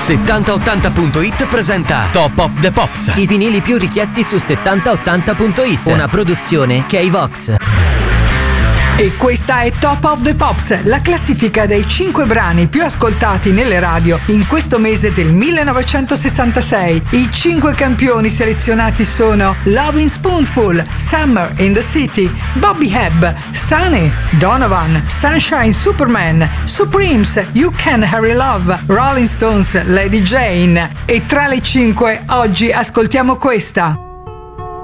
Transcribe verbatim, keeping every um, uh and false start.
settanta ottanta punto it presenta Top of the Pops. I vinili più richiesti su settanta ottanta punto it. Una produzione K-Vox. E questa è Top of the Pops, la classifica dei cinque brani più ascoltati nelle radio in questo mese del millenovecentosessantasei. I cinque campioni selezionati sono Lovin' Spoonful, Summer in the City, Bobby Hebb, Sunny, Donovan, Sunshine Superman, Supremes, You Can Hurry Love, Rolling Stones, Lady Jane. E tra le cinque oggi ascoltiamo questa.